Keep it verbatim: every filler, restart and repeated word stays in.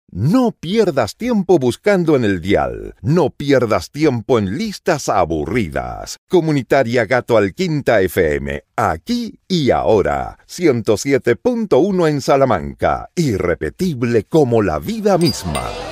No pierdas tiempo buscando en el dial. No pierdas tiempo en listas aburridas. Comunitaria Gato Alquinta F M. Aquí y ahora. ciento siete punto uno en Salamanca. Irrepetible como la vida misma.